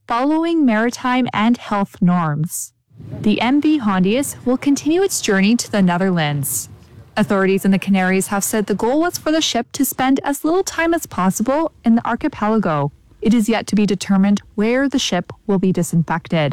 following maritime and health norms. The MV Hondius will continue its journey to the Netherlands. Authorities in the Canaries have said the goal was for the ship to spend as little time as possible in the archipelago. It is yet to be determined where the ship will be disinfected.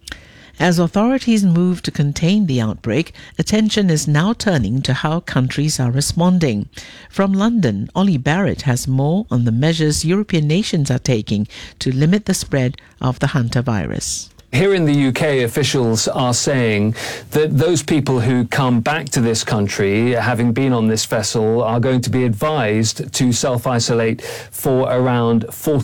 As authorities move to contain the outbreak, attention is now turning to how countries are responding. From London, Ollie Barrett has more on the measures European nations are taking to limit the spread of the hantavirus. Here in the UK, officials are saying that those people who come back to this country, having been on this vessel, are going to be advised to self-isolate for around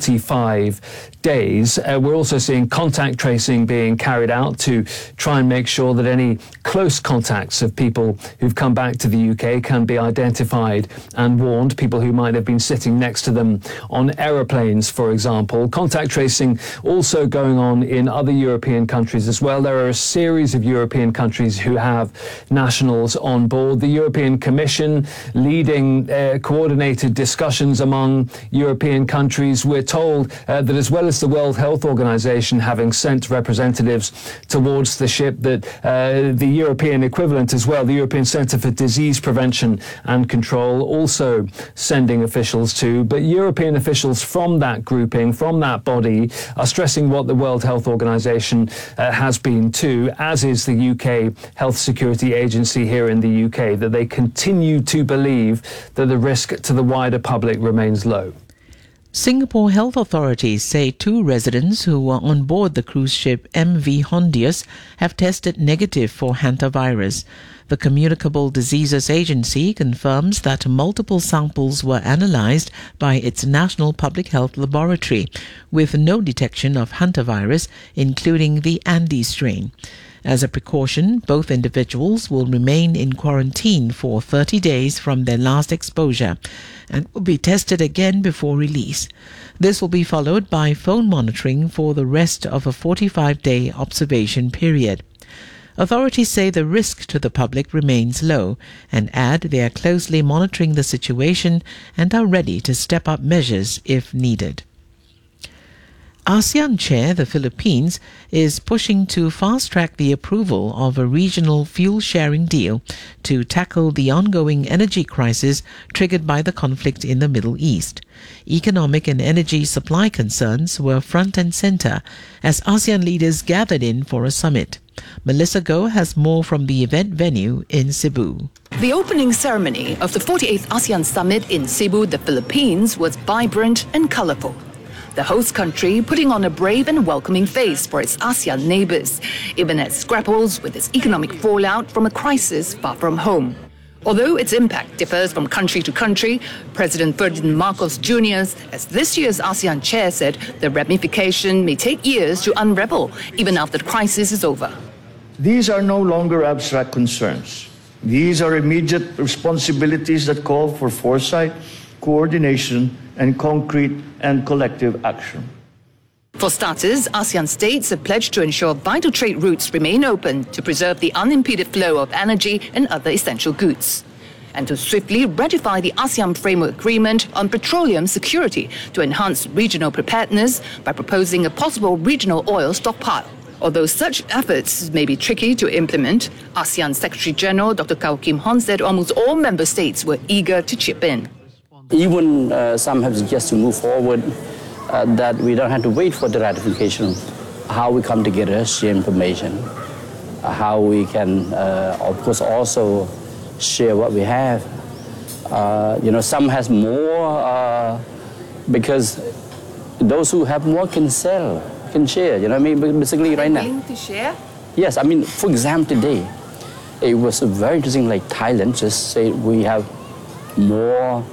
45 days. We're also seeing contact tracing being carried out to try and make sure that any close contacts of people who've come back to the UK can be identified and warned, people who might have been sitting next to them on aeroplanes, for example. Contact tracing also going on in other European countries as well. There are a series of European countries who have nationals on board. The European Commission leading coordinated discussions among European countries. We're told that as well as the World Health Organization having sent representatives towards the ship, that the European equivalent as well, the European Centre for Disease Prevention and Control, also sending officials to. But European officials from that grouping, from that body, are stressing what the World Health Organization has been too, as is the UK Health Security Agency here in the UK, that they continue to believe that the risk to the wider public remains low. Singapore health authorities say 2 residents who were on board the cruise ship MV Hondius have tested negative for hantavirus. The Communicable Diseases Agency confirms that multiple samples were analysed by its National Public Health Laboratory, with no detection of hantavirus, including the Andes strain. As a precaution, both individuals will remain in quarantine for 30 days from their last exposure and will be tested again before release. This will be followed by phone monitoring for the rest of a 45-day observation period. Authorities say the risk to the public remains low and add they are closely monitoring the situation and are ready to step up measures if needed. ASEAN Chair, the Philippines, is pushing to fast-track the approval of a regional fuel-sharing deal to tackle the ongoing energy crisis triggered by the conflict in the Middle East. Economic and energy supply concerns were front and center as ASEAN leaders gathered in for a summit. Melissa Goh has more from the event venue in Cebu. The opening ceremony of the 48th ASEAN Summit in Cebu, the Philippines, was vibrant and colourful. The host country putting on a brave and welcoming face for its ASEAN neighbours, even as it grapples with its economic fallout from a crisis far from home. Although its impact differs from country to country, President Ferdinand Marcos Jr., as this year's ASEAN chair, said the ramification may take years to unravel, even after the crisis is over. These are no longer abstract concerns. These are immediate responsibilities that call for foresight, coordination, and concrete and collective action. For starters, ASEAN states have pledged to ensure vital trade routes remain open to preserve the unimpeded flow of energy and other essential goods, and to swiftly ratify the ASEAN Framework Agreement on Petroleum Security to enhance regional preparedness by proposing a possible regional oil stockpile. Although such efforts may be tricky to implement, ASEAN Secretary-General Dr. Kao Kim Hon said almost all member states were eager to chip in. Even some have suggested to move forward that we don't have to wait for the ratification. How we come together, share information, how we can, of course, also share what we have. Some has more because those who have more can sell, can share. You know what I mean? Basically, right now. To share? Yes, I mean, for example, today, it was very interesting. Like Thailand just said we have more.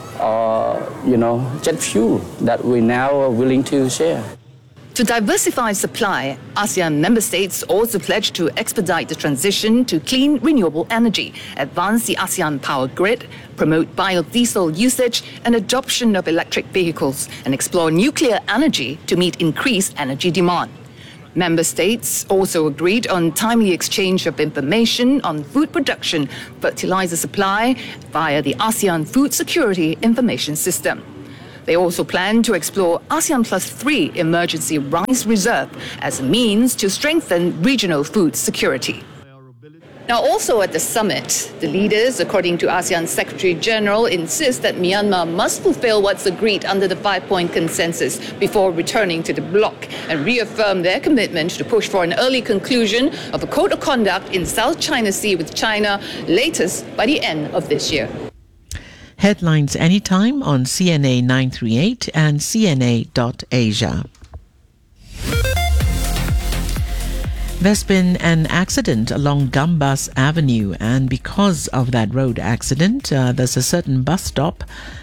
Jet fuel that we now are willing to share. To diversify supply, ASEAN member states also pledged to expedite the transition to clean, renewable energy, advance the ASEAN power grid, promote biodiesel usage and adoption of electric vehicles, and explore nuclear energy to meet increased energy demand. Member states also agreed on timely exchange of information on food production, fertilizer supply via the ASEAN Food Security Information System. They also plan to explore ASEAN Plus 3 Emergency Rice Reserve as a means to strengthen regional food security. Now, also at the summit, the leaders, according to ASEAN Secretary General, insist that Myanmar must fulfill what's agreed under the 5-point consensus before returning to the bloc and reaffirm their commitment to push for an early conclusion of a code of conduct in South China Sea with China, latest by the end of this year. Headlines anytime on CNA 938 and CNA.Asia. There's been an accident along Gambas Avenue, and because of that road accident, there's a certain bus stop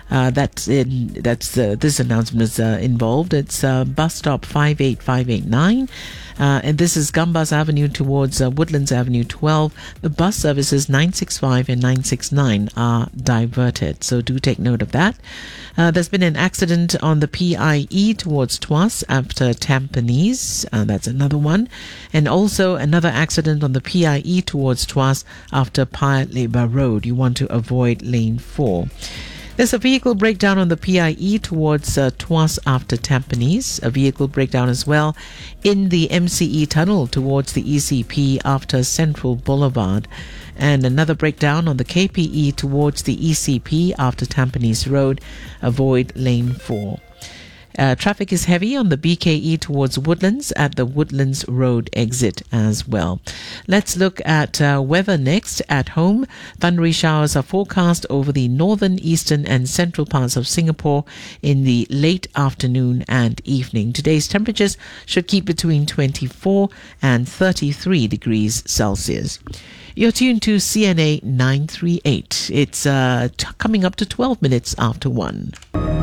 this announcement is involved. It's bus stop 58589, and this is Gambas Avenue towards Woodlands Avenue 12. The bus services 965 and 969 are diverted, so do take note of that. There's been an accident on the PIE towards Tuas after Tampines. That's another one. And also another accident on the PIE towards Tuas after Paya Lebar Road. You want to avoid lane 4. There's a vehicle breakdown on the PIE towards Tuas after Tampines. A vehicle breakdown as well in the MCE tunnel towards the ECP after Central Boulevard. And another breakdown on the KPE towards the ECP after Tampines Road. Avoid lane 4. Traffic is heavy on the BKE towards Woodlands at the Woodlands Road exit as well. Let's look at weather next. At home, thundery showers are forecast over the northern, eastern and central parts of Singapore in the late afternoon and evening. Today's temperatures should keep between 24 and 33 degrees Celsius. You're tuned to CNA 938. It's coming up to 12 minutes after 1.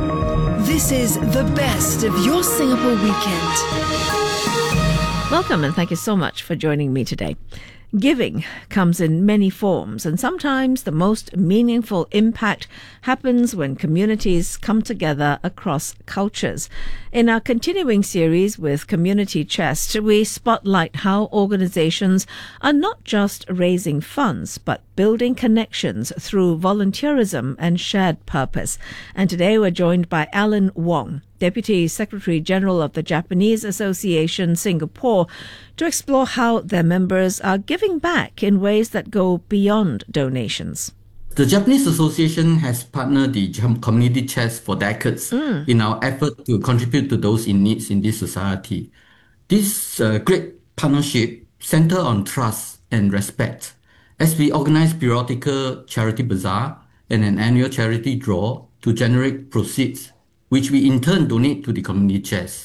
This is the best of your Singapore weekend. Welcome and thank you so much for joining me today. Giving comes in many forms, and sometimes the most meaningful impact happens when communities come together across cultures. In our continuing series with Community Chest, we spotlight how organizations are not just raising funds, but building connections through volunteerism and shared purpose. And today we're joined by Alan Wong, Deputy Secretary General of the Japanese Association Singapore, to explore how their members are giving back in ways that go beyond donations. The Japanese Association has partnered the Community Chest for decades in our effort to contribute to those in need in this society. This great partnership centers on trust and respect as we organize periodical charity bazaar and an annual charity draw to generate proceeds, which we in turn donate to the Community Chest.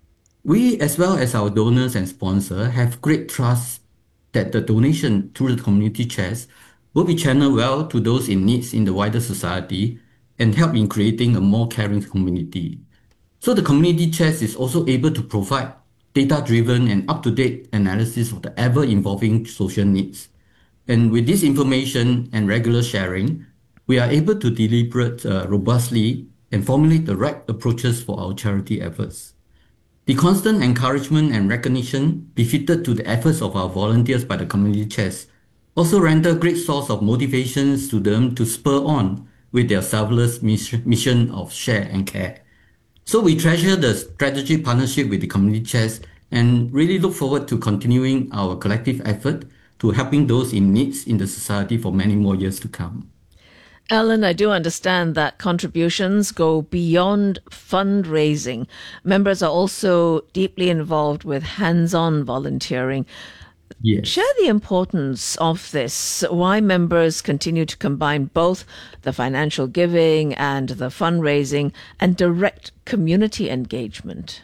We, as well as our donors and sponsors, have great trust that the donation through the Community Chest will be channeled well to those in need in the wider society and help in creating a more caring community. So the Community Chest is also able to provide data-driven and up-to-date analysis of the ever-evolving social needs. And with this information and regular sharing, we are able to deliberate robustly and formulate the right approaches for our charity efforts. The constant encouragement and recognition befitted to the efforts of our volunteers by the Community Chest also render a great source of motivations to them to spur on with their selfless mission of share and care. So we treasure the strategic partnership with the Community Chest and really look forward to continuing our collective effort to helping those in need in the society for many more years to come. Alan, I do understand that contributions go beyond fundraising. Members are also deeply involved with hands-on volunteering. Yes. Share the importance of this, why members continue to combine both the financial giving and the fundraising and direct community engagement.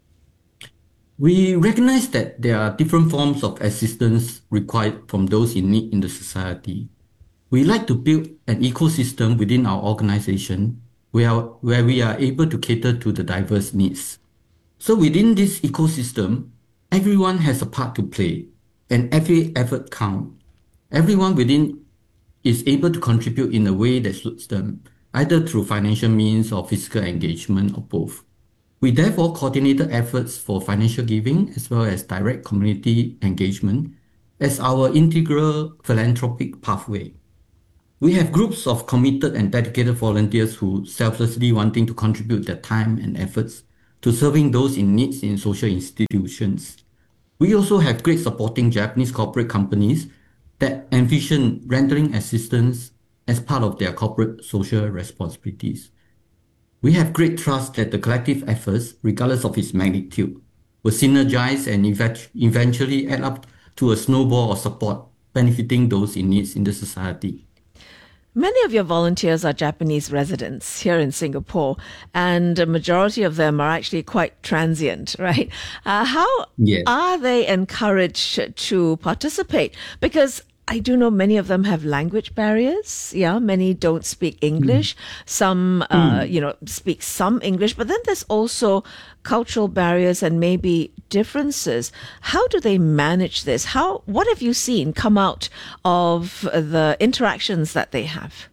We recognize that there are different forms of assistance required from those in need in the society. We like to build an ecosystem within our organization where we are able to cater to the diverse needs. So within this ecosystem, everyone has a part to play and every effort counts. Everyone within is able to contribute in a way that suits them, either through financial means or physical engagement or both. We therefore coordinated efforts for financial giving as well as direct community engagement as our integral philanthropic pathway. We have groups of committed and dedicated volunteers who selflessly wanting to contribute their time and efforts to serving those in need in social institutions. We also have great supporting Japanese corporate companies that envision rendering assistance as part of their corporate social responsibilities. We have great trust that the collective efforts, regardless of its magnitude, will synergize and eventually add up to a snowball of support benefiting those in need in the society. Many of your volunteers are Japanese residents here in Singapore, and a majority of them are actually quite transient, right? How are they encouraged to participate? Because I do know many of them have language barriers. Yeah, many don't speak English. Some, speak some English, but then there's also cultural barriers and maybe differences. How do they manage this? What have you seen come out of the interactions that they have?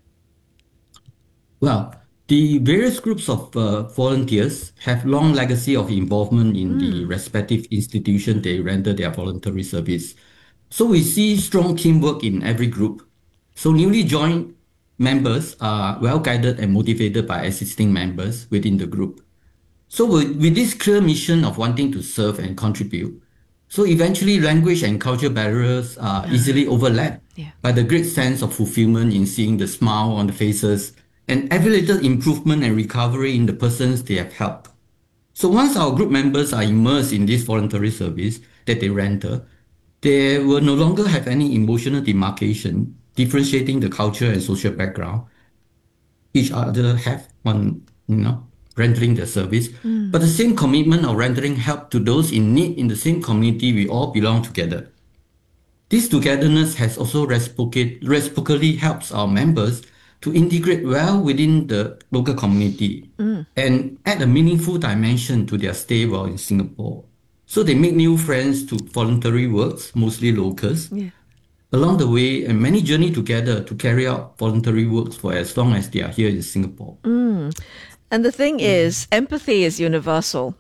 Well, the various groups of volunteers have long legacy of involvement in the respective institution they render their voluntary service. So we see strong teamwork in every group. So newly joined members are well guided and motivated by existing members within the group. So with this clear mission of wanting to serve and contribute, so eventually language and culture barriers are easily overlapped by the great sense of fulfillment in seeing the smile on the faces and every little improvement and recovery in the persons they have helped. So once our group members are immersed in this voluntary service that they render, they will no longer have any emotional demarcation, differentiating the culture and social background each other have on, rendering the service, but the same commitment of rendering help to those in need in the same community we all belong together. This togetherness has also reciprocally helps our members to integrate well within the local community and add a meaningful dimension to their stay while in Singapore. So they make new friends to voluntary works, mostly locals, along the way, and many journey together to carry out voluntary works for as long as they are here in Singapore. And the thing is, empathy is universal.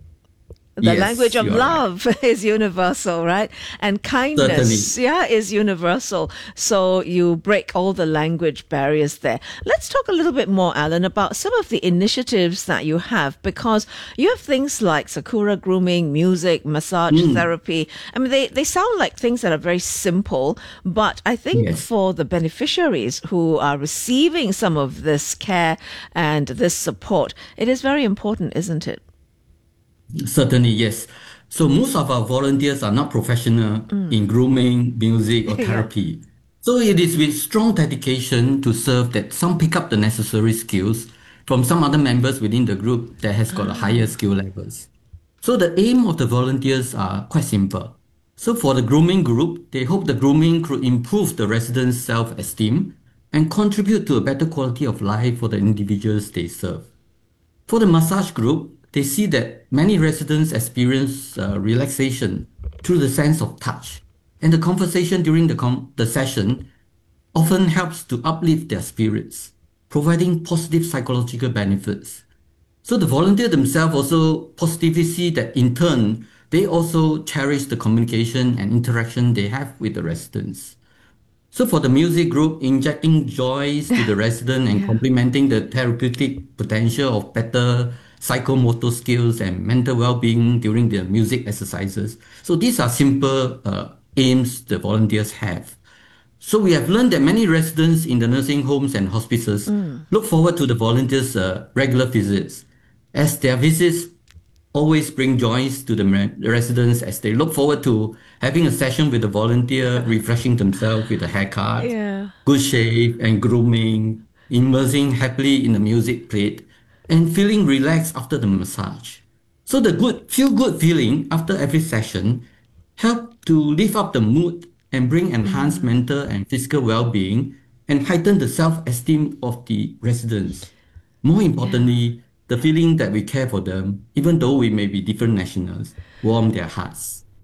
The language of love is universal, right? And kindness, is universal. So you break all the language barriers there. Let's talk a little bit more, Alan, about some of the initiatives that you have, because you have things like Sakura grooming, music, massage therapy. I mean, they sound like things that are very simple, but I think for the beneficiaries who are receiving some of this care and this support, it is very important, isn't it? Certainly, yes. So most of our volunteers are not professional in grooming, music, or therapy. So it is with strong dedication to serve that some pick up the necessary skills from some other members within the group that has got a higher skill levels. So the aim of the volunteers are quite simple. So for the grooming group, they hope the grooming could improve the residents' self-esteem and contribute to a better quality of life for the individuals they serve. For the massage group, they see that many residents experience relaxation through the sense of touch, and the conversation during the session often helps to uplift their spirits, providing positive psychological benefits. So the volunteers themselves also positively see that in turn, they also cherish the communication and interaction they have with the residents. So for the music group, injecting joys to the resident and complementing the therapeutic potential of better psychomotor skills and mental well-being during their music exercises. So these are simple aims the volunteers have. So we have learned that many residents in the nursing homes and hospices look forward to the volunteers' regular visits, as their visits always bring joys to the residents as they look forward to having a session with the volunteer, refreshing themselves with a haircut, good shave and grooming, immersing happily in the music played, and feeling relaxed after the massage. So the feel-good feeling after every session help to lift up the mood and bring enhanced mental and physical well-being and heighten the self-esteem of the residents. More importantly, the feeling that we care for them, even though we may be different nationals, warm their hearts.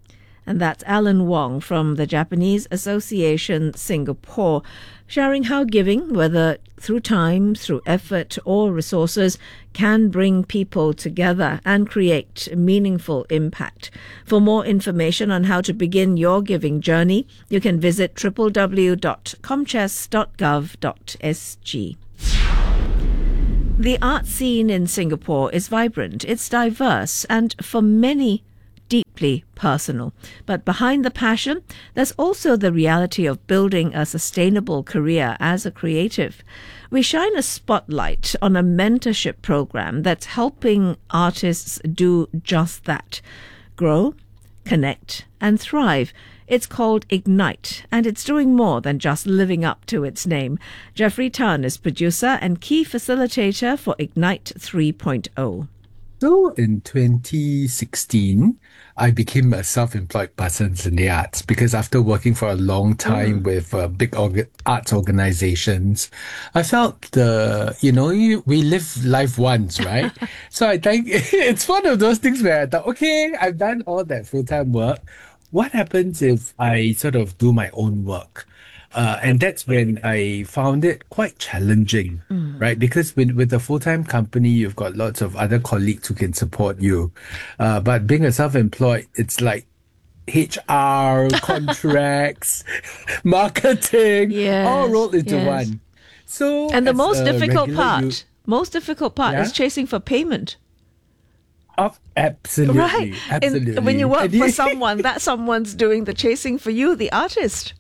And that's Alan Wong from the Japanese Association Singapore, sharing how giving, whether through time, through effort or resources, can bring people together and create meaningful impact. For more information on how to begin your giving journey, you can visit www.comchess.gov.sg. The art scene in Singapore is vibrant, it's diverse, and for many, deeply personal. But behind the passion, there's also the reality of building a sustainable career as a creative. We shine a spotlight on a mentorship program that's helping artists do just that: grow, connect, and thrive. It's called Ignite, and it's doing more than just living up to its name. Jeffrey Tan is producer and key facilitator for Ignite 3.0. So in 2016, I became a self-employed person in the arts because after working for a long time with big arts organizations, I felt we live life once, right? So I think it's one of those things where I thought, okay, I've done all that full-time work. What happens if I sort of do my own work? And that's when I found it quite challenging, right? Because with a full-time company, you've got lots of other colleagues who can support you. But being a self-employed, it's like HR, contracts, marketing, all rolled into one. So, and the most difficult part Yeah? is chasing for payment. Oh, absolutely. Right. Absolutely. And when you work for someone, that someone's doing the chasing for you, the artist.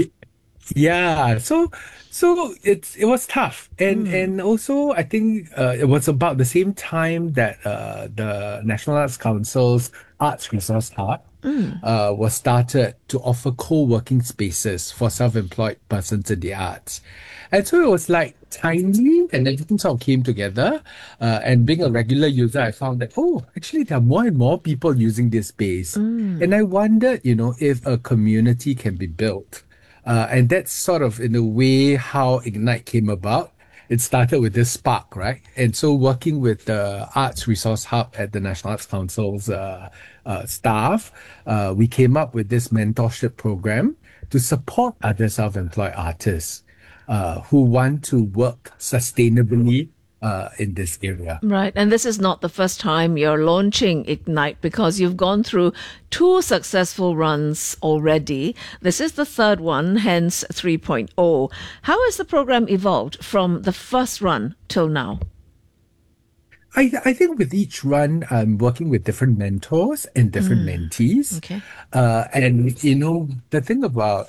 Yeah, so it was tough, and also I think it was about the same time that the National Arts Council's Arts Resource Hub was started to offer co-working spaces for self-employed persons in the arts, and so it was like timely, and everything sort of came together. And being a regular user, I found that actually there are more and more people using this space, and I wondered, if a community can be built. And that's sort of, in a way, how Ignite came about. It started with this spark, right? And so working with the Arts Resource Hub at the National Arts Council's staff, we came up with this mentorship program to support other self-employed artists who want to work sustainably in this area. Right. And this is not the first time you're launching Ignite, because you've gone through 2 successful runs already. This is the third one, hence 3.0. How has the program evolved from the first run till now? I think with each run, I'm working with different mentors and different mentees. Okay. And, the thing about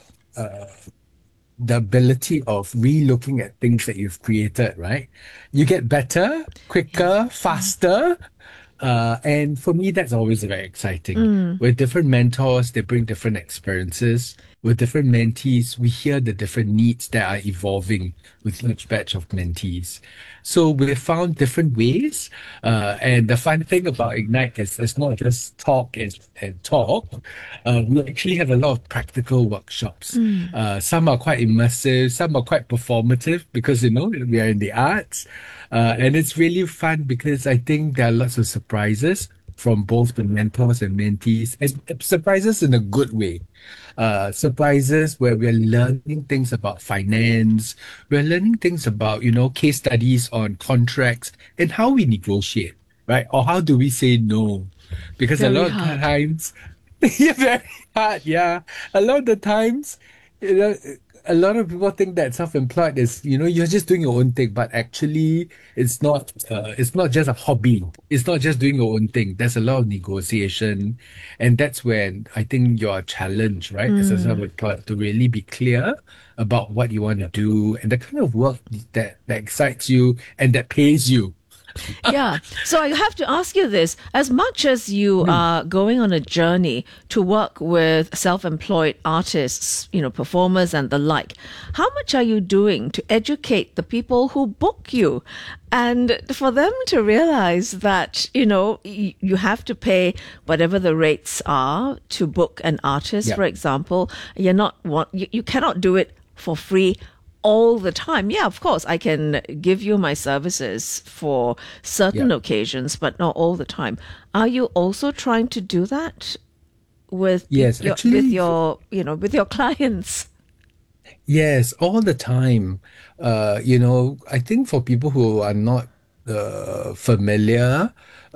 the ability of re-looking at things that you've created, right? You get better, quicker, faster. And for me, that's always very exciting. With different mentors, they bring different experiences. With different mentees, we hear the different needs that are evolving with each batch of mentees. So we've found different ways. And the fun thing about Ignite is it's not just talk and talk. We actually have a lot of practical workshops. Some are quite immersive, some are quite performative because, we are in the arts. And it's really fun because I think there are lots of surprises from both the mentors and mentees, and surprises in a good way. Surprises where we're learning things about finance, we're learning things about, case studies on contracts and how we negotiate, right? Or how do we say no? Because very a lot hard. of times, very hard, yeah. A lot of the times, a lot of people think that self-employed is, you're just doing your own thing, but actually it's not just a hobby. It's not just doing your own thing. There's a lot of negotiation. And that's when I think you're challenged, right? As a self-employed, to really be clear about what you want to do and the kind of work that excites you and that pays you. Yeah. So I have to ask you this. As much as you are going on a journey to work with self-employed artists, performers and the like, how much are you doing to educate the people who book you? And for them to realize that, you have to pay whatever the rates are to book an artist, for example. You cannot do it for free all the time. Yeah, of course, I can give you my services for certain occasions, but not all the time. Are you also trying to do that with Yes, your, actually, with your clients? Yes, all the time. I think for people who are not familiar,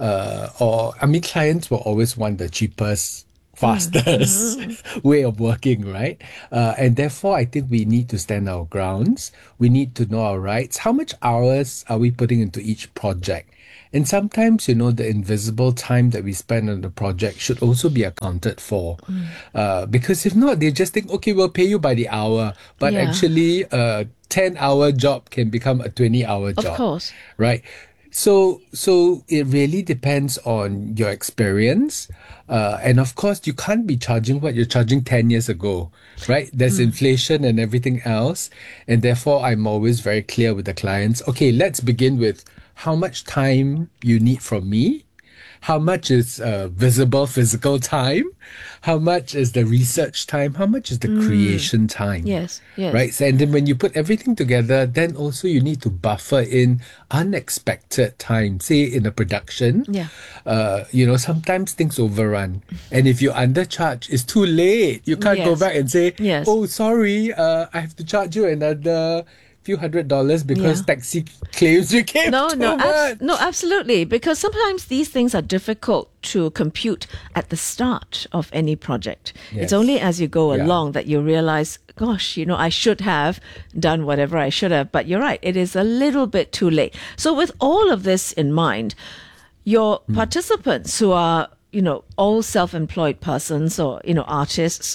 clients will always want the cheapest, fastest way of working, right? And therefore, I think we need to stand our grounds. We need to know our rights. How much hours are we putting into each project? And sometimes, the invisible time that we spend on the project should also be accounted for. Because if not, they just think, okay, we'll pay you by the hour. But actually, a 10-hour job can become a 20-hour job. Of course. Right? So it really depends on your experience. And of course, you can't be charging what you're charging 10 years ago, right? There's inflation and everything else. And therefore, I'm always very clear with the clients. Okay, let's begin with how much time you need from me. How much is visible physical time? How much is the research time? How much is the creation time? Yes. Right? So, and then when you put everything together, then also you need to buffer in unexpected time. Say in a production, sometimes things overrun. And if you undercharge, it's too late. You can't go back and say, oh, sorry, I have to charge you another few $100 because taxi claims you came too much. No, absolutely. Because sometimes these things are difficult to compute at the start of any project. Yes. It's only as you go along that you realize, gosh, I should have done whatever I should have. But you're right, it is a little bit too late. So with all of this in mind, your participants who are, all self-employed persons or, artists,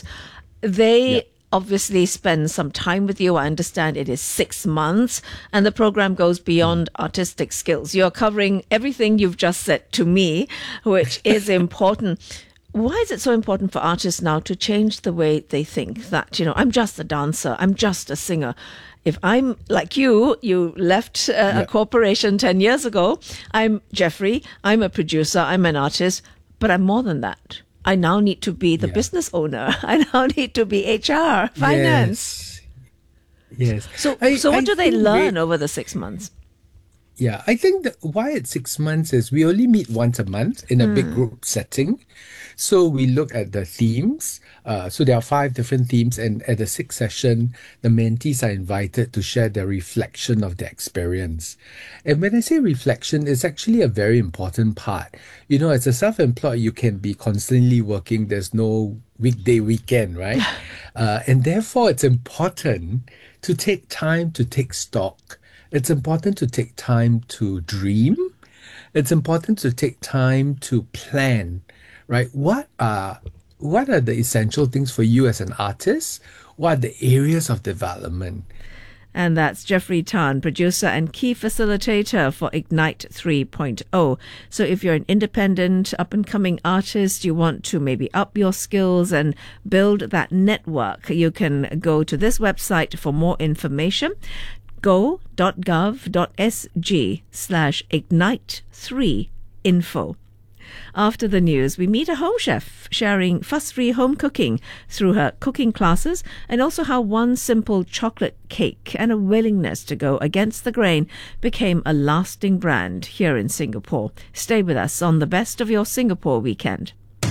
they obviously spend some time with you. I understand it is 6 months and the program goes beyond artistic skills. You're covering everything you've just said to me, which is important. Why is it so important for artists now to change the way they think that, I'm just a dancer, I'm just a singer? If I'm like you left a corporation 10 years ago. I'm Jeffrey, I'm a producer, I'm an artist, but I'm more than that. I now need to be the business owner. I now need to be HR, finance. Yes. So what do they learn over the 6 months? Yeah, I think that why it's 6 months is we only meet once a month in a big group setting. So we look at the themes. So there are 5 different themes, and at the 6th session, the mentees are invited to share their reflection of their experience. And when I say reflection, it's actually a very important part. As a self-employed, you can be constantly working. There's no weekday, weekend, right? And therefore, it's important to take time to take stock. It's important to take time to dream. It's important to take time to plan, right? What are the essential things for you as an artist? What are the areas of development? And that's Jeffrey Tan, producer and key facilitator for Ignite 3.0. So if you're an independent, up-and-coming artist, you want to maybe up your skills and build that network, you can go to this website for more information. go.gov.sg/ignite3info. After the news, we meet a home chef sharing fuss-free home cooking through her cooking classes, and also how one simple chocolate cake and a willingness to go against the grain became a lasting brand here in Singapore. Stay with us on the best of your Singapore weekend.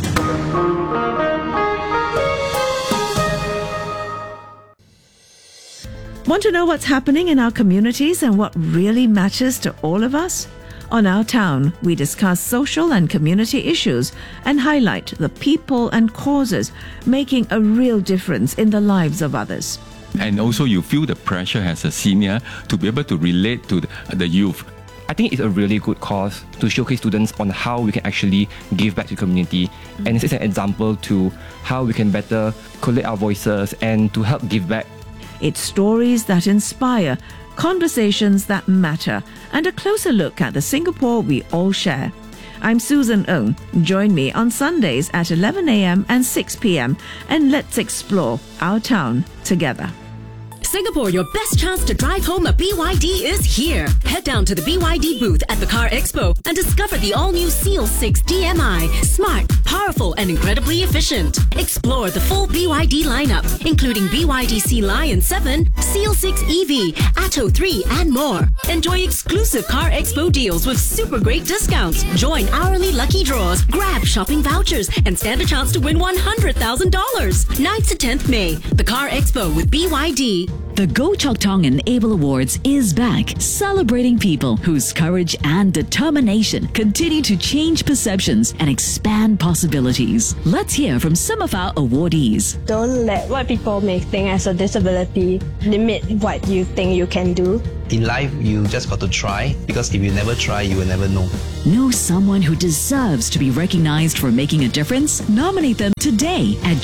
Want to know what's happening in our communities and what really matters to all of us? On Our Town, we discuss social and community issues and highlight the people and causes making a real difference in the lives of others. And also you feel the pressure as a senior to be able to relate to the youth. I think it's a really good cause to showcase students on how we can actually give back to the community. And it's an example to how we can better collate our voices and to help give back. It's stories that inspire, conversations that matter, and a closer look at the Singapore we all share. I'm Susan Ng. Join me on Sundays at 11 a.m. and 6 p.m. and let's explore our town together. Singapore, your best chance to drive home a BYD is here. Head down to the BYD booth at the Car Expo and discover the all-new Seal 6 DMI. Smart, powerful, and incredibly efficient. Explore the full BYD lineup, including BYD Sea Lion 7, Seal 6 EV, Atto 3, and more. Enjoy exclusive Car Expo deals with super great discounts. Join hourly lucky draws, grab shopping vouchers, and stand a chance to win $100,000. 9th to 10th May, the Car Expo with BYD. The Go Chok Tong Enable Awards is back, celebrating people whose courage and determination continue to change perceptions and expand possibilities. Let's hear from some of our awardees. Don't let what people may think as a disability limit what you think you can do. In life, you just got to try, because if you never try, you will never know. Know someone who deserves to be recognized for making a difference? Nominate them today at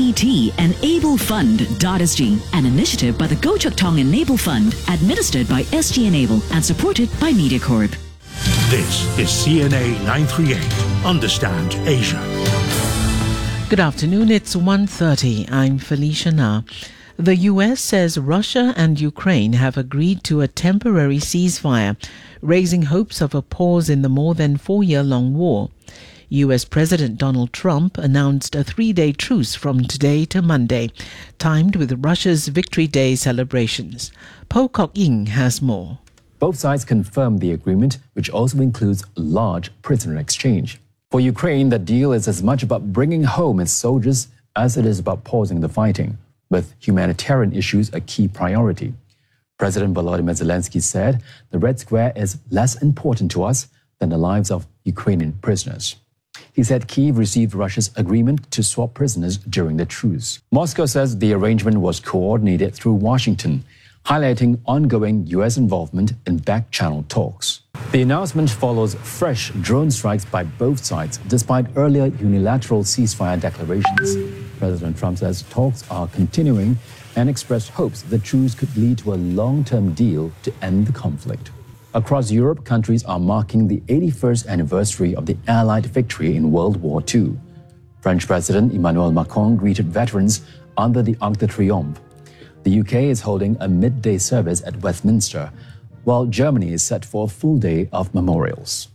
GCT-Enable-Fund.SG, an initiative by the Go Chok Tong Enable Fund, administered by SG Enable and supported by MediaCorp. This is CNA 938. Understand Asia. Good afternoon, it's 1:30. I'm Felicia Na. The US says Russia and Ukraine have agreed to a temporary ceasefire, raising hopes of a pause in the more than 4-year-long war. US President Donald Trump announced a 3-day truce from today to Monday, timed with Russia's Victory Day celebrations. Po Kok Ying has more. Both sides confirmed the agreement, which also includes large prisoner exchange. For Ukraine, the deal is as much about bringing home its soldiers as it is about pausing the fighting, with humanitarian issues a key priority. President Volodymyr Zelensky said the Red Square is less important to us than the lives of Ukrainian prisoners. He said Kyiv received Russia's agreement to swap prisoners during the truce. Moscow says the arrangement was coordinated through Washington, highlighting ongoing U.S. involvement in back-channel talks. The announcement follows fresh drone strikes by both sides, despite earlier unilateral ceasefire declarations. President Trump says talks are continuing and expressed hopes the truce could lead to a long-term deal to end the conflict. Across Europe, countries are marking the 81st anniversary of the Allied victory in World War II. French President Emmanuel Macron greeted veterans under the Arc de Triomphe. The UK is holding a midday service at Westminster, while Germany is set for a full day of memorials.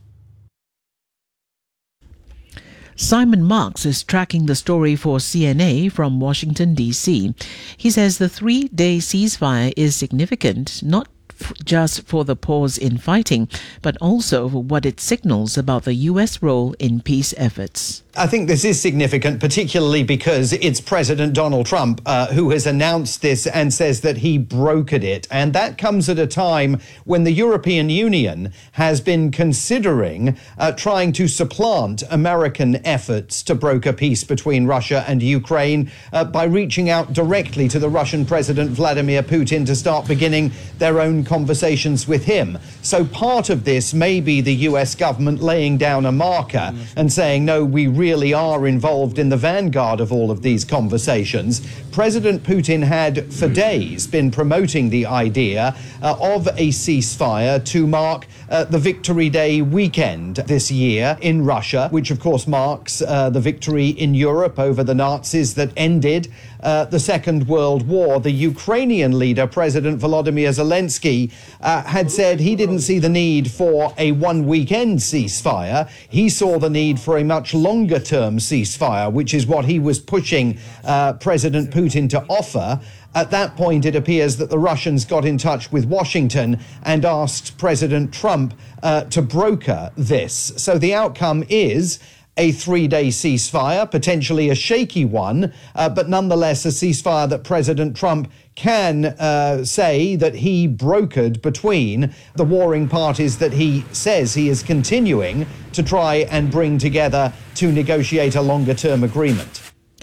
Simon Marks is tracking the story for CNA from Washington, D.C. He says the 3-day ceasefire is significant, not just for the pause in fighting, but also for what it signals about the U.S. role in peace efforts. I think this is significant, particularly because it's President Donald Trump who has announced this and says that he brokered it. And that comes at a time when the European Union has been considering trying to supplant American efforts to broker peace between Russia and Ukraine by reaching out directly to the Russian President Vladimir Putin to start beginning their own conversations with him. So part of this may be the US government laying down a marker and saying, no, we really are involved in the vanguard of all of these conversations. President Putin had for days been promoting the idea of a ceasefire to mark the Victory Day weekend this year in Russia, which of course marks the victory in Europe over the Nazis that ended the Second World War. The Ukrainian leader, President Volodymyr Zelensky, had said he didn't see the need for a one-weekend ceasefire. He saw the need for a much longer-term ceasefire, which is what he was pushing President Putin to offer. At that point, it appears that the Russians got in touch with Washington and asked President Trump to broker this. So the outcome is a 3-day ceasefire, potentially a shaky one, but nonetheless a ceasefire that President Trump can say that he brokered between the warring parties that he says he is continuing to try and bring together to negotiate a longer-term agreement.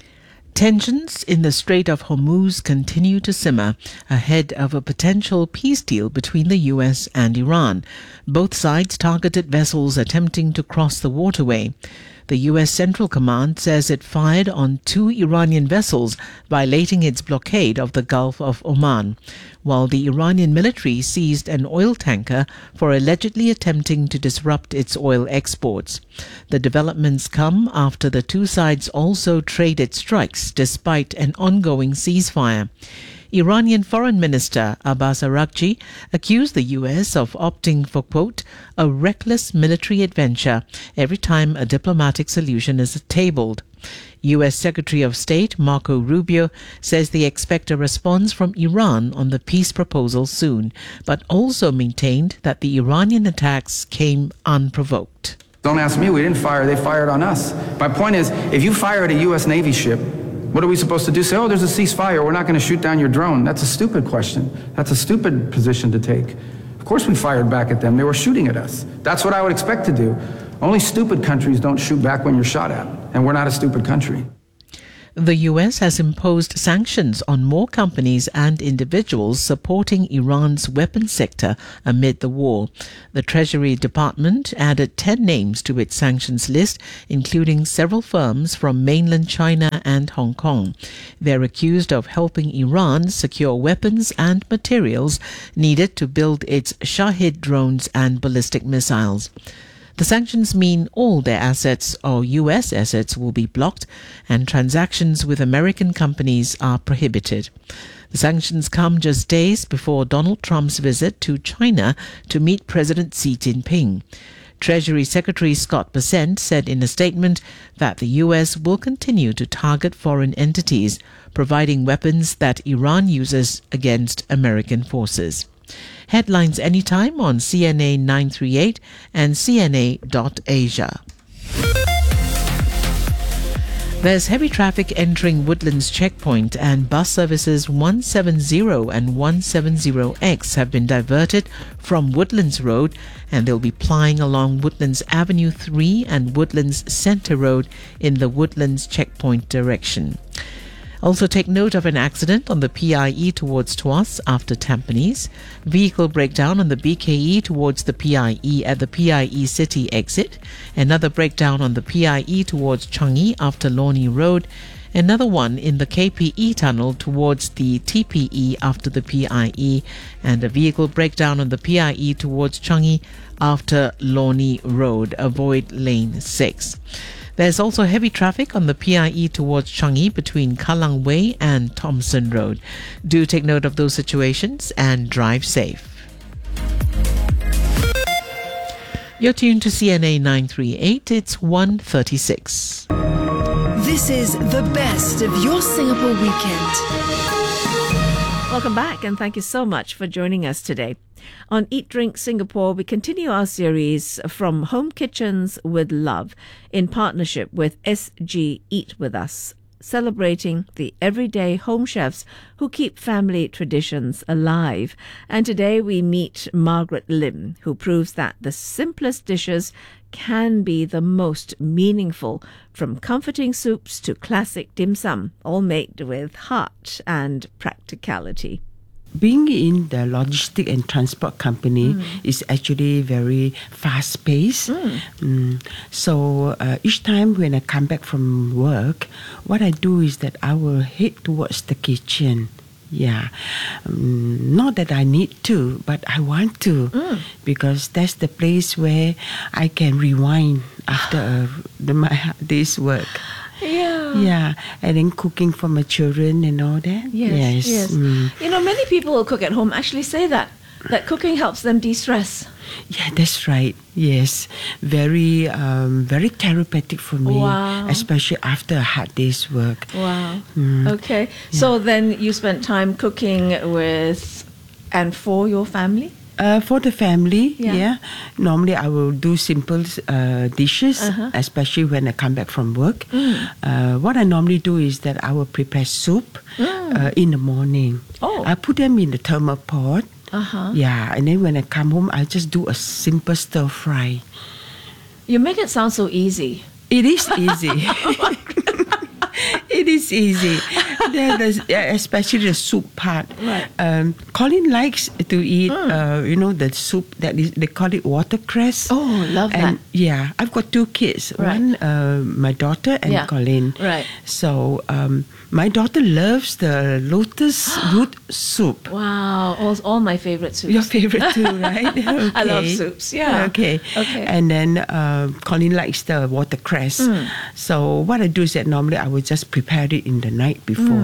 Tensions in the Strait of Hormuz continue to simmer ahead of a potential peace deal between the US and Iran. Both sides targeted vessels attempting to cross the waterway. The U.S. Central Command says it fired on 2 Iranian vessels, violating its blockade of the Gulf of Oman, while the Iranian military seized an oil tanker for allegedly attempting to disrupt its oil exports. The developments come after the two sides also traded strikes despite an ongoing ceasefire. Iranian Foreign Minister Abbas Araghchi accused the US of opting for, quote, a reckless military adventure every time a diplomatic solution is tabled. U.S. Secretary of State Marco Rubio says they expect a response from Iran on the peace proposal soon, but also maintained that the Iranian attacks came unprovoked. Don't ask me, we didn't fire, they fired on us. My point is, if you fire at a U.S. Navy ship, what are we supposed to do? Say, oh, there's a ceasefire, we're not going to shoot down your drone. That's a stupid question. That's a stupid position to take. Of course we fired back at them, they were shooting at us. That's what I would expect to do. Only stupid countries don't shoot back when you're shot at, and we're not a stupid country. The US has imposed sanctions on more companies and individuals supporting Iran's weapons sector amid the war. The Treasury Department added 10 names to its sanctions list, including several firms from mainland China and Hong Kong. They're accused of helping Iran secure weapons and materials needed to build its Shahid drones and ballistic missiles. The sanctions mean all their assets or U.S. assets will be blocked and transactions with American companies are prohibited. The sanctions come just days before Donald Trump's visit to China to meet President Xi Jinping. Treasury Secretary Scott Bessent said in a statement that the U.S. will continue to target foreign entities, providing weapons that Iran uses against American forces. Headlines anytime on CNA 938 and CNA.Asia. There's heavy traffic entering Woodlands Checkpoint and bus services 170 and 170X have been diverted from Woodlands Road and they'll be plying along Woodlands Avenue 3 and Woodlands Centre Road in the Woodlands Checkpoint direction. Also take note of an accident on the PIE towards Tuas after Tampines. Vehicle breakdown on the BKE towards the PIE at the PIE City exit. Another breakdown on the PIE towards Changi after Lornie Road. Another one in the KPE tunnel towards the TPE after the PIE. And a vehicle breakdown on the PIE towards Changi after Lornie Road. Avoid lane 6. There's also heavy traffic on the PIE towards Changi between Kallang Way and Thompson Road. Do take note of those situations and drive safe. You're tuned to CNA 938. It's 1:36. This is the best of your Singapore weekend. Welcome back and thank you so much for joining us today. On Eat Drink Singapore, we continue our series From Home Kitchens with Love in partnership with SG Eat With Us, celebrating the everyday home chefs who keep family traditions alive. And today we meet Margaret Lim, who proves that the simplest dishes can be the most meaningful, from comforting soups to classic dim sum, all made with heart and practicality. Being in the logistic and transport company is actually very fast-paced. So each time when I come back from work, what I do is that I will head towards the kitchen. Yeah, not that I need to, but I want to, because that's the place where I can rewind after my day's work. Yeah, and then cooking for my children and all that. Yes. You know, many people who cook at home actually say that cooking helps them de-stress. Yeah, that's right. Yes, very therapeutic for me, especially after a hard day's work. Wow. Okay, so then you spent time cooking with and for your family? For the family, Normally I will do simple dishes, especially when I come back from work. What I normally do is that I will prepare soup in the morning. I put them in the thermal pot. Yeah, and then when I come home, I just do a simple stir fry. You make it sound so easy. It is easy. It is easy, especially the soup part. Right. Colin likes to eat, the soup that is, they call it watercress. Oh, love that. And yeah, I've got two kids. Right. One, my daughter and Colin. Right. So my daughter loves the lotus root soup. Wow, all my favorite soups. Your favorite too, right? Okay. I love soups. Yeah. Okay. And then Colin likes the watercress. So what I do is that normally I would just prepare it in the night before.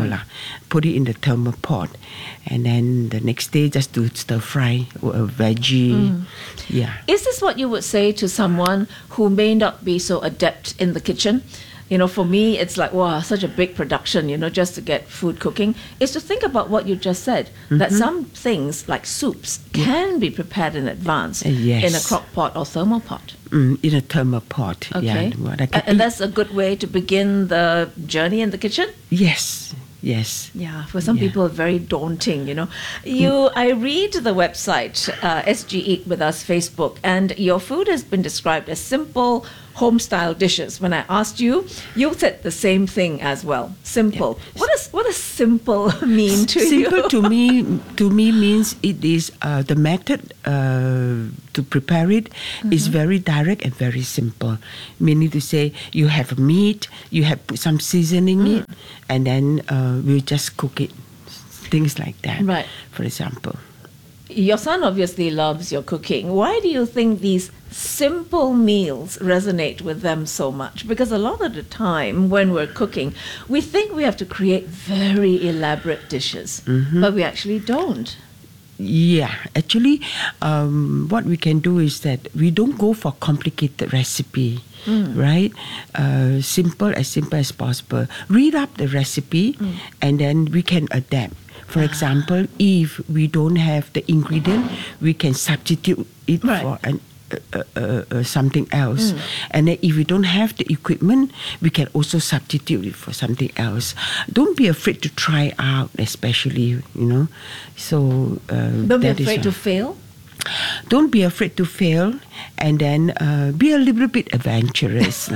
Put it in the thermopot, and then the next day just do stir fry a veggie. Yeah. Is this what you would say to someone who may not be so adept in the kitchen? You know, for me, it's like, wow, such a big production, you know, just to get food cooking, is to think about what you just said, that some things like soups can be prepared in advance in a crock pot or thermopot. In a thermopot, Okay. And that's a good way to begin the journey in the kitchen? Yes. Yeah, for some people, very daunting, you know. I read the website, SG Eat With Us Facebook, and your food has been described as simple, home-style dishes. When I asked you, you said the same thing as well. Simple. What does simple mean to you? Simple to me means it is the method to prepare it is very direct and very simple. Meaning to say, you have meat, you have put some seasoning in it, and then we'll just cook it. Things like that. Right. For example. Your son obviously loves your cooking. Why do you think these simple meals resonate with them so much? Because a lot of the time when we're cooking, we think we have to create very elaborate dishes, but we actually don't. Yeah, actually, what we can do is that we don't go for complicated recipe, right? Simple as possible. Read up the recipe, and then we can adapt. For example, if we don't have the ingredient, we can substitute it for something else. And then if we don't have the equipment, we can also substitute it for something else. Don't be afraid to try out, especially, you know. So don't be afraid to fail. Don't be afraid to fail, and then be a little bit adventurous.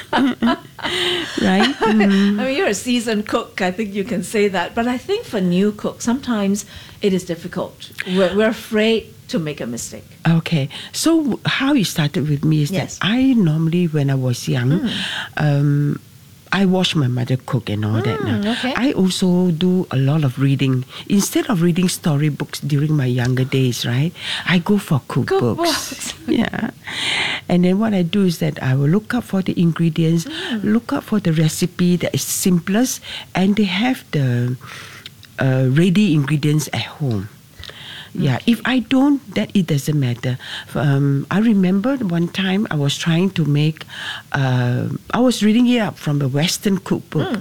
Right? I mean, you're a seasoned cook. I think you can say that. But I think for new cooks, sometimes it is difficult. We're afraid to make a mistake. Okay. So how it started with me is that I normally, when I was young, I watch my mother cook and all that. Okay. I also do a lot of reading. Instead of reading storybooks during my younger days, right, I go for cookbooks. Yeah. And then what I do is that I will look up for the ingredients, look up for the recipe that is simplest, and they have the ready ingredients at home. Yeah, if I don't, that it doesn't matter. I remember one time I was trying to make, I was reading it up from a Western cookbook.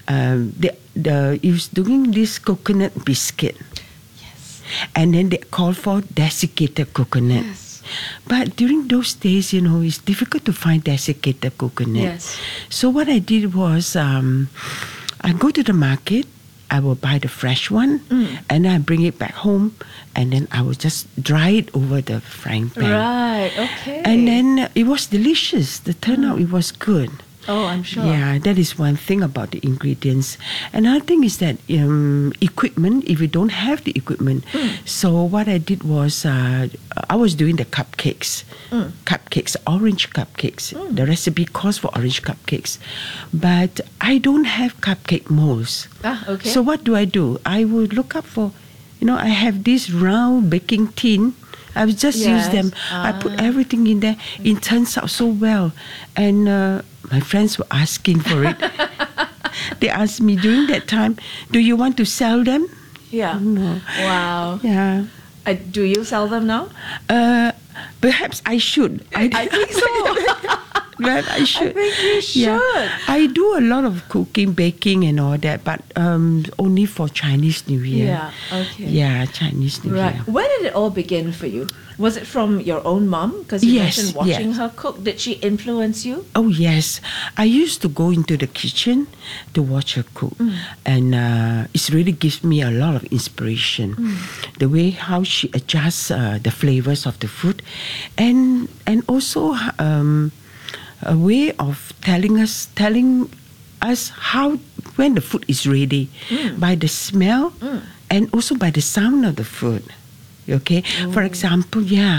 It was doing this coconut biscuit. Yes. And then they called for desiccated coconut. Yes. But during those days, you know, it's difficult to find desiccated coconut. Yes. So what I did was, I go to the market, I will buy the fresh one, and I bring it back home, and then I will just dry it over the frying pan. Right, okay. And then it was delicious. The turnout, it was good. Oh, I'm sure. Yeah, that is one thing about the ingredients. Another thing is that equipment, if you don't have the equipment. So what I did was, I was doing the cupcakes. Cupcakes, orange cupcakes. The recipe calls for orange cupcakes. But I don't have cupcake molds. Okay. So what do? I would look up for, you know, I have this round baking tin. I would just use them. I put everything in there. It turns out so well. And my friends were asking for it. They asked me during that time, do you want to sell them? Yeah. Wow. Yeah. Do you sell them now? Perhaps I should. I think so. Well, I should. I think you should. Yeah. I do a lot of cooking, baking and all that, but only for Chinese New Year. Yeah, okay. Yeah, Chinese New Year. When did it all begin for you? Was it from your own mom? Because you mentioned watching her cook. Did she influence you? Oh, yes. I used to go into the kitchen to watch her cook. And it really gives me a lot of inspiration. The way how she adjusts the flavors of the food. And also a way of telling us how, when the food is ready, by the smell and also by the sound of the food. Okay, for example,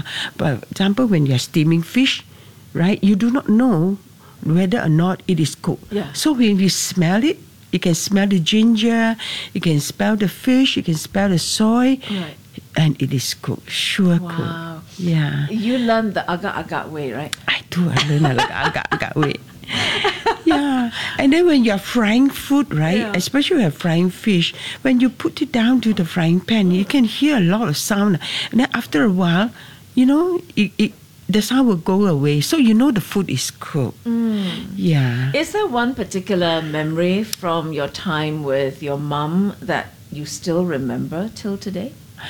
when you're steaming fish, right, you do not know whether or not it is cooked. So when you smell it, you can smell the ginger, you can smell the fish, you can smell the soy, and it is cooked, cooked. Yeah. You learned the agak-agak way, right? I do. I learned the agak-agak way. Yeah. And then when you're frying food, right? Yeah. Especially when you're frying fish, when you put it down to the frying pan, you can hear a lot of sound. And then after a while, you know, the sound will go away. So you know the food is cooked. Yeah. Is there one particular memory from your time with your mum that you still remember till today?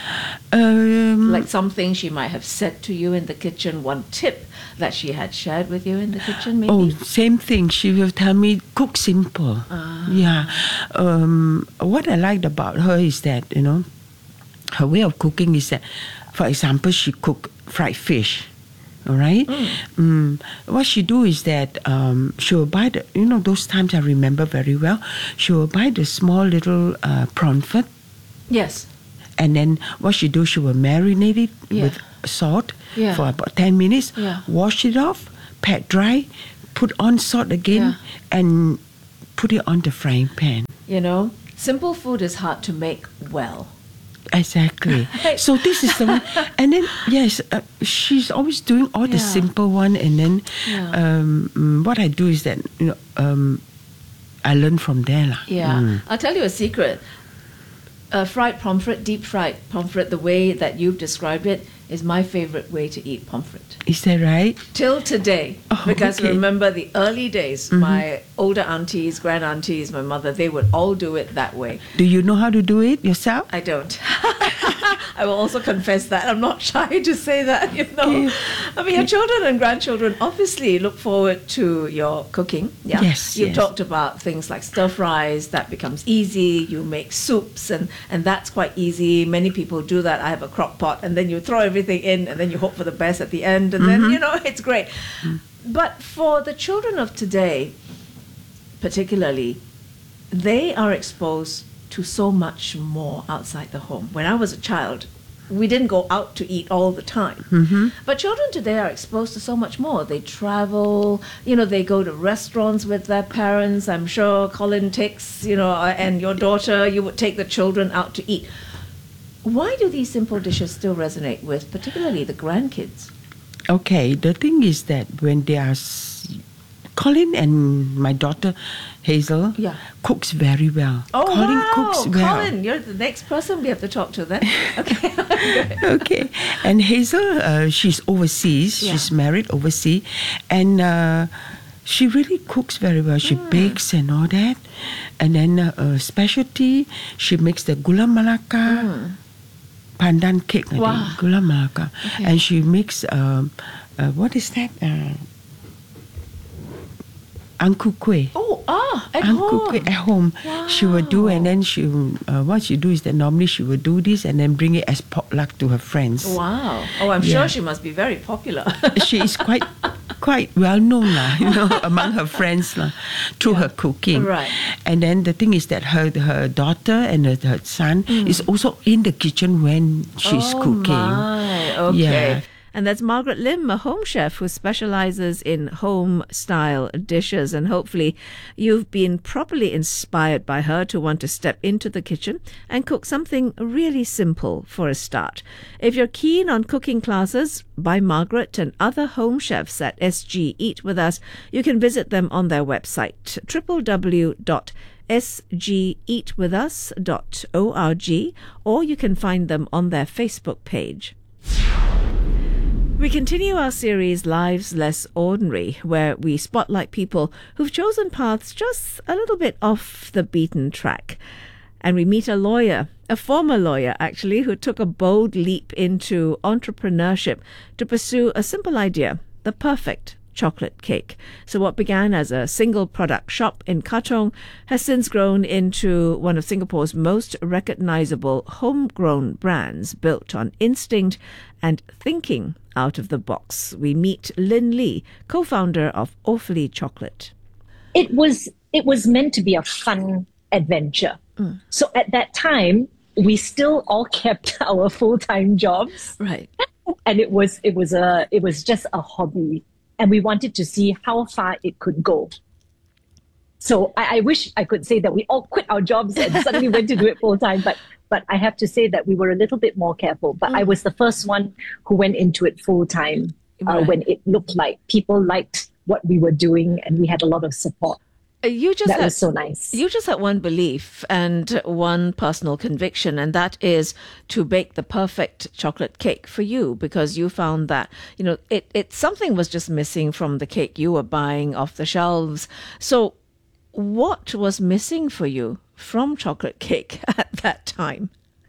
Like something she might have said to you in the kitchen, one tip that she had shared with you in the kitchen, maybe? Oh, same thing. She will tell me, cook simple. Yeah. What I liked about her is that, you know, her way of cooking is that, for example, she cook fried fish. All right. What she do is that she will buy the, you know, those times I remember very well. She will buy the small little prawn foot. Yes. And then what she do, she will marinate it with salt for about 10 minutes. Wash it off, pat dry, put on salt again, and put it on the frying pan. You know, simple food is hard to make well. Exactly. So this is the one. And then, yes, she's always doing all the simple one. And then what I do is that, you know, I learn from there. Yeah. I'll tell you a secret. Fried pomfret, deep fried pomfret, the way that you've described it, is my favorite way to eat pomfret. Is that right? Till today. Because okay. remember the early days, my older aunties, grand aunties, my mother, they would all do it that way. Do you know how to do it yourself? I don't. I will also confess that. I'm not shy to say that, you know. I mean, your children and grandchildren obviously look forward to your cooking. Yeah? Yes, You talked about things like stir fries, that becomes easy. You make soups, and that's quite easy. Many people do that. I have a crock pot, and then you throw everything in, and then you hope for the best at the end, and then, you know, it's great. But for the children of today, particularly, they are exposed to so much more outside the home. When I was a child, we didn't go out to eat all the time. But children today are exposed to so much more. They travel, you know, they go to restaurants with their parents. I'm sure Colin takes, you know, and your daughter, you would take the children out to eat. Why do these simple dishes still resonate with particularly the grandkids? Okay, the thing is that when they are... Colin and my daughter Hazel cooks very well. Oh, Colin wow. cooks well. Colin, you're the next person we have to talk to then. Okay. Okay. And Hazel, she's overseas. She's married overseas. And she really cooks very well. She bakes and all that. And then specialty, she makes the gula melaka pandan cake. I think, gula melaka. Okay. And she makes, what is that? Ang Ku Kueh. At home. At home. Wow. She will do, and then she what she do is that normally she will do this and then bring it as potluck to her friends. Wow. Oh, I'm sure she must be very popular. She is quite well known, you know, among her friends through her cooking. Right. And then the thing is that her daughter and her son is also in the kitchen when she's cooking. My. Okay. Yeah. And that's Margaret Lim, a home chef who specializes in home-style dishes. And hopefully you've been properly inspired by her to want to step into the kitchen and cook something really simple for a start. If you're keen on cooking classes by Margaret and other home chefs at SG Eat With Us, you can visit them on their website, www.sgeatwithus.org, or you can find them on their Facebook page. We continue our series Lives Less Ordinary, where we spotlight people who've chosen paths just a little bit off the beaten track. And we meet a lawyer, a former lawyer actually, who took a bold leap into entrepreneurship to pursue a simple idea, the perfect chocolate cake. So what began as a single product shop in Katong has since grown into one of Singapore's most recognizable homegrown brands built on instinct and thinking out of the box. We meet Lin Lee, co-founder of Awfully Chocolate. It was meant to be a fun adventure. So at that time, we still all kept our full-time jobs. Right. And it was just a hobby. And we wanted to see how far it could go. So I wish I could say that we all quit our jobs and suddenly went to do it full time, but I have to say that we were a little bit more careful. But I was the first one who went into it full time when it looked like people liked what we were doing and we had a lot of support. That was so nice. You just had one belief and one personal conviction, and that is to bake the perfect chocolate cake for you, because you found that, something was just missing from the cake you were buying off the shelves. So what was missing for you from chocolate cake at that time?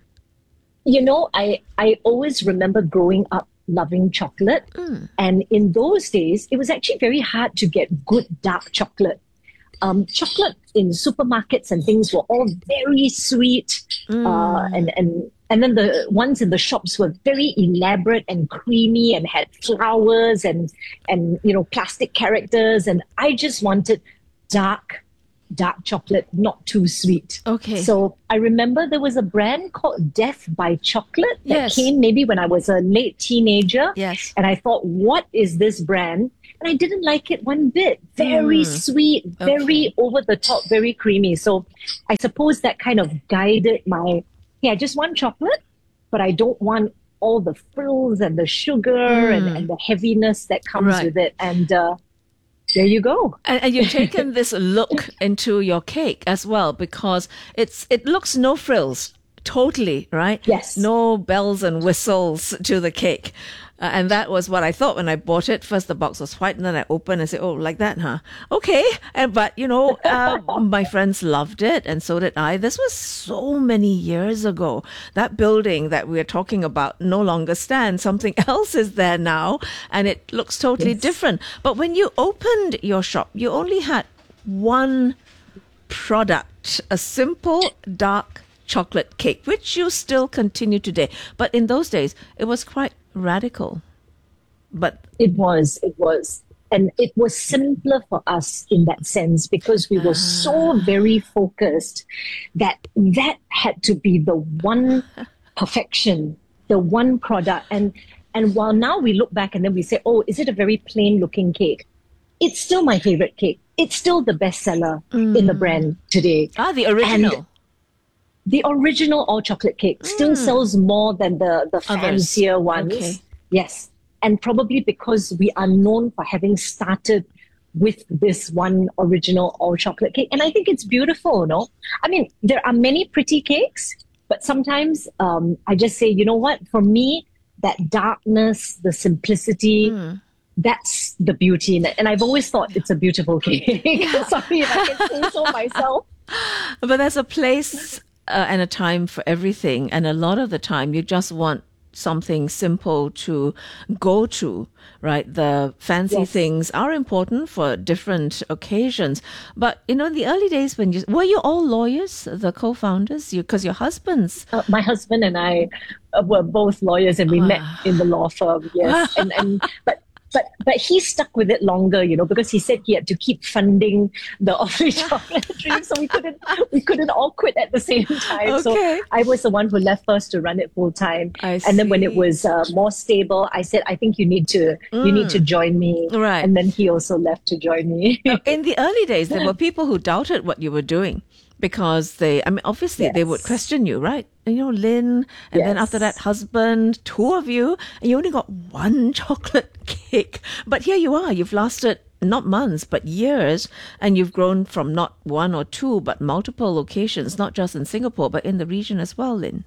I always remember growing up loving chocolate. And in those days, it was actually very hard to get good dark chocolate. Chocolate in supermarkets and things were all very sweet. And then the ones in the shops were very elaborate and creamy and had flowers and plastic characters. And I just wanted dark chocolate, not too sweet. Okay. So I remember there was a brand called Death by Chocolate that came maybe when I was a late teenager. Yes. And I thought, what is this brand? And I didn't like it one bit. Very sweet, very over the top, very creamy. So I suppose that kind of guided I just want chocolate, but I don't want all the frills and the sugar and the heaviness that comes with it. And there you go. And you've taken this look into your cake as well, because it looks no frills, totally, right? Yes. No bells and whistles to the cake. And that was what I thought when I bought it. First, the box was white, and then I opened and said, oh, like that, huh? Okay. But, my friends loved it, and so did I. This was so many years ago. That building that we're talking about no longer stands. Something else is there now, and it looks totally different. But when you opened your shop, you only had one product, a simple dark chocolate cake, which you still continue today. But in those days, it was quite radical. But it was. And it was simpler for us in that sense, because we were so very focused that had to be the one perfection, the one product. And while now we look back and then we say, oh, is it a very plain looking cake? It's still my favorite cake. It's still the bestseller in the brand today. The original. And the original all chocolate cake still sells more than the fancier ones. Okay. Yes. And probably because we are known for having started with this one original all chocolate cake. And I think it's beautiful, no? I mean, there are many pretty cakes, but sometimes I just say, you know what? For me, that darkness, the simplicity, that's the beauty in it. And I've always thought it's a beautiful cake. Sorry if I can say so myself. But there's a place and a time for everything. And a lot of the time, you just want something simple to go to, right? The fancy things are important for different occasions. But, in the early days were you all lawyers, the co-founders? Because your husbands... my husband and I were both lawyers, and we met in the law firm, yes. But he stuck with it longer, because he said he had to keep funding the Awfully Chocolate Dream, so we couldn't all quit at the same time. Okay. So I was the one who left first to run it full time, and then when it was more stable, I said, I think you need to join me. Right. And then he also left to join me. In the early days, there were people who doubted what you were doing, because they would question you, right? Lynn, and then after that, husband, two of you, and you only got one chocolate cake. But here you are, you've lasted not months, but years, and you've grown from not one or two, but multiple locations, not just in Singapore, but in the region as well, Lynn.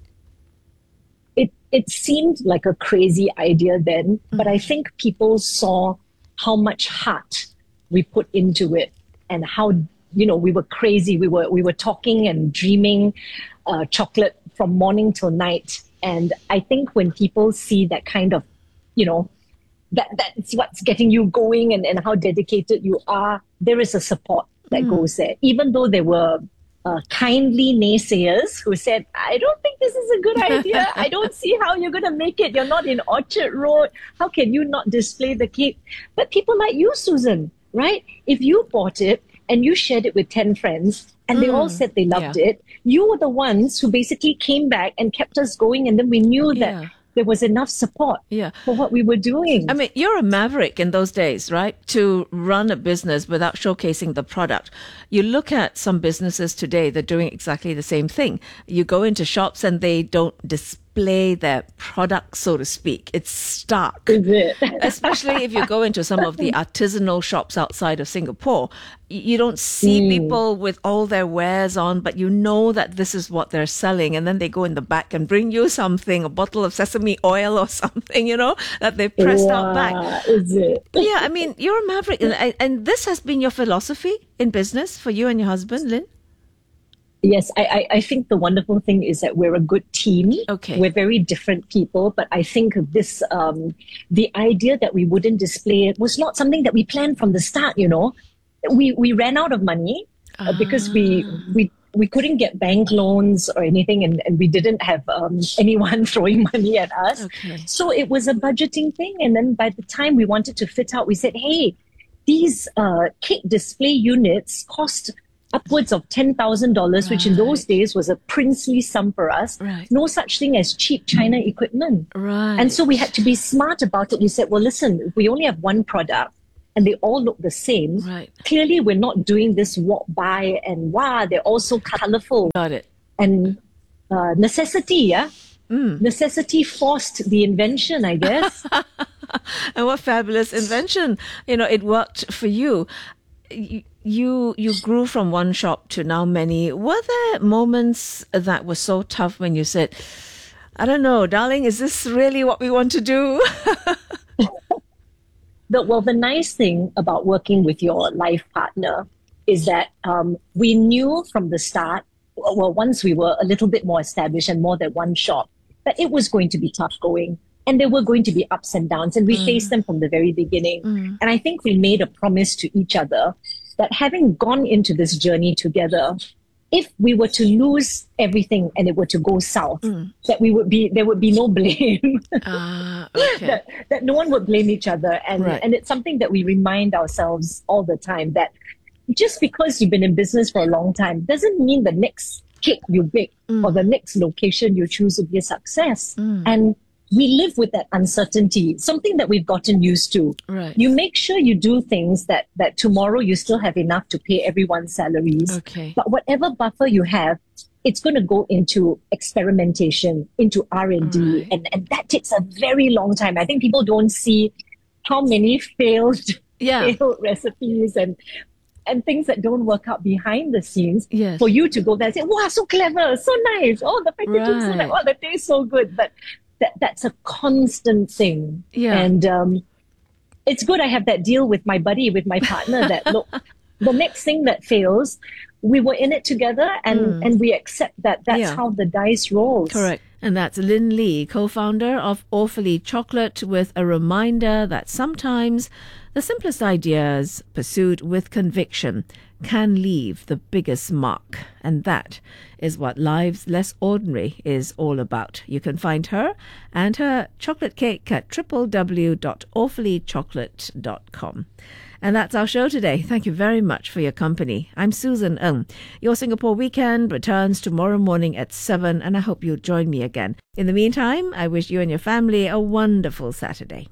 It seemed like a crazy idea then, but I think people saw how much heart we put into it, and how we were crazy. We were talking and dreaming chocolate from morning till night. And I think when people see that kind of, that's what's getting you going, and how dedicated you are, there is a support that goes there. Even though there were kindly naysayers who said, I don't think this is a good idea. I don't see how you're going to make it. You're not in Orchard Road. How can you not display the cake? But people like you, Susan, right? If you bought it and you shared it with 10 friends, and they all said they loved it, you were the ones who basically came back and kept us going, and then we knew that there was enough support for what we were doing. I mean, you're a maverick in those days, right? To run a business without showcasing the product. You look at some businesses today, they're doing exactly the same thing. You go into shops and they don't display display their product, so to speak. It's stark. Is it? Especially if you go into some of the artisanal shops outside of Singapore. You don't see people with all their wares on, but you know that this is what they're selling. And then they go in the back and bring you something, a bottle of sesame oil or something, that they pressed out back. Is it? Yeah, I mean, you're a maverick. And this has been your philosophy in business for you and your husband, Lynn? Yes, I think the wonderful thing is that we're a good team. Okay. We're very different people, but I think this, the idea that we wouldn't display it was not something that we planned from the start, We ran out of money because we couldn't get bank loans or anything, and we didn't have anyone throwing money at us. Okay. So it was a budgeting thing. And then by the time we wanted to fit out, we said, hey, these cake display units cost upwards of $10,000, which in those days was a princely sum for us. Right. No such thing as cheap China equipment. Right. And so we had to be smart about it. We said, well, listen, we only have one product and they all look the same. Right. Clearly, we're not doing this walk by and wow, they're all so colorful. Got it. And necessity, necessity forced the invention, I guess. And what fabulous invention. It worked for you. You grew from one shop to now many. Were there moments that were so tough when you said, I don't know, darling, is this really what we want to do? The nice thing about working with your life partner is that we knew from the start, once we were a little bit more established and more than one shop, that it was going to be tough going. And there were going to be ups and downs, and we faced them from the very beginning. And I think we made a promise to each other that having gone into this journey together, if we were to lose everything and it were to go south, that there would be no blame. Okay. that no one would blame each other. And, Right. and it's something that we remind ourselves all the time, that just because you've been in business for a long time doesn't mean the next cake you bake or the next location you choose will be a success. And we live with that uncertainty, something that we've gotten used to. Right. You make sure you do things that tomorrow you still have enough to pay everyone's salaries. Okay. But whatever buffer you have, it's going to go into experimentation, into R&D, and that takes a very long time. I think people don't see how many failed recipes and things that don't work out behind the scenes. Yes. For you to go there and say, wow, so clever, so nice. Oh, the packaging so nice. Oh, the taste so good. But that's a constant thing. Yeah. And it's good I have that deal with my buddy, with my partner, that look, the next thing that fails, we were in it together and we accept that that's how the dice rolls. Correct. And that's Lynn Lee, co-founder of Awfully Chocolate, with a reminder that sometimes the simplest ideas pursued with conviction can leave the biggest mark. And that is what Lives Less Ordinary is all about. You can find her and her chocolate cake at www.awfullychocolate.com. And that's our show today. Thank you very much for your company. I'm Susan Ng. Your Singapore Weekend returns tomorrow morning at 7, and I hope you'll join me again. In the meantime, I wish you and your family a wonderful Saturday.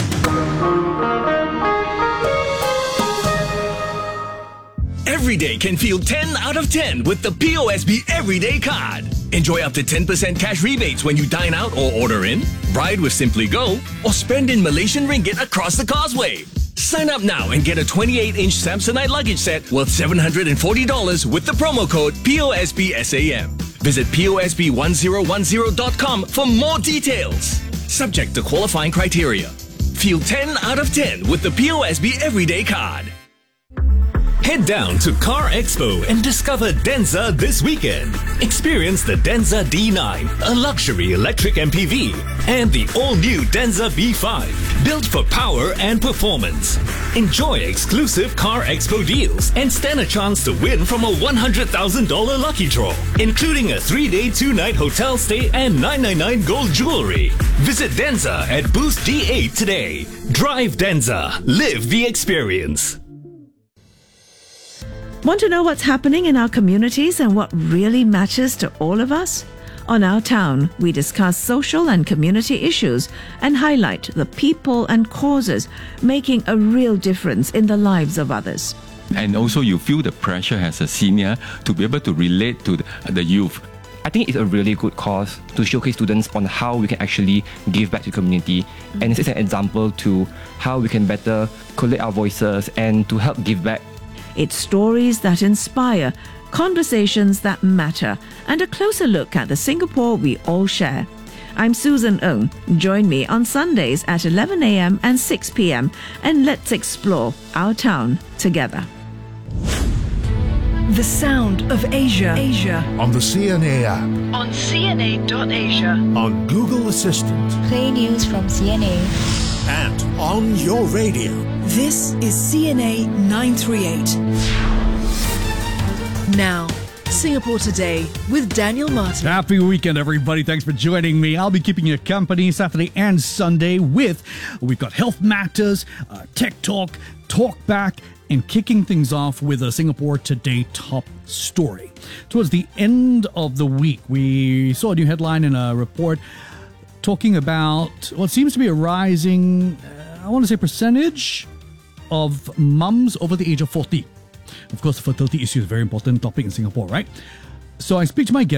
Every day can feel 10 out of 10 with the POSB Everyday Card. Enjoy up to 10% cash rebates when you dine out or order in, ride with Simply Go, or spend in Malaysian ringgit across the causeway. Sign up now and get a 28-inch Samsonite luggage set worth $740 with the promo code POSBSAM. Visit POSB1010.com for more details. Subject to qualifying criteria. Feel 10 out of 10 with the POSB Everyday Card. Head down to Car Expo and discover Denza this weekend. Experience the Denza D9, a luxury electric MPV, and the all-new Denza B5, built for power and performance. Enjoy exclusive Car Expo deals and stand a chance to win from a $100,000 lucky draw, including a 3-day, 2-night hotel stay and $999 gold jewelry. Visit Denza at Booth D8 today. Drive Denza. Live the experience. Want to know what's happening in our communities and what really matters to all of us? On Our Town, we discuss social and community issues and highlight the people and causes making a real difference in the lives of others. And also you feel the pressure as a senior to be able to relate to the youth. I think it's a really good cause to showcase students on how we can actually give back to the community. And it's an example to how we can better collate our voices and to help give back. It's stories that inspire, conversations that matter, and a closer look at the Singapore we all share. I'm Susan Ng. Join me on Sundays at 11 a.m. and 6 p.m. and let's explore our town together. The sound of Asia. On the CNA app. On CNA.Asia. On Google Assistant. Play news from CNA. And on your radio. This is CNA 938. Now, Singapore Today with Daniel Martin. Happy weekend, everybody. Thanks for joining me. I'll be keeping you company Saturday and Sunday we've got Health Matters, Tech Talk, Talk Back, and kicking things off with a Singapore Today top story. Towards the end of the week, we saw a new headline in a report talking about what seems to be a rising, percentage of mums over the age of 40. Of course, the fertility issue is a very important topic in Singapore, right? So I speak to my guest